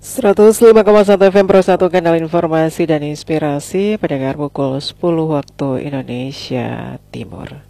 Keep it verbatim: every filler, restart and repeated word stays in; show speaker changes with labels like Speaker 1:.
Speaker 1: seratus lima koma satu F M Pro satu kanal informasi dan inspirasi pendengar pukul sepuluh waktu Indonesia Timur.